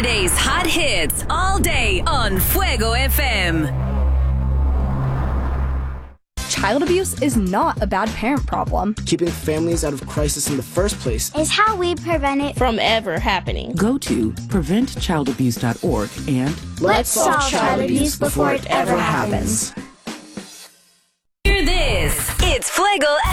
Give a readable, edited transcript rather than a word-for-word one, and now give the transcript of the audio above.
Saturday's hot hits all day on Fuego FM. Child abuse is not a bad parent problem. Keeping families out of crisis in the first place is how we prevent it from ever happening. Go to preventchildabuse.org and let's solve child abuse before it ever happens. Hear this. It's Fuego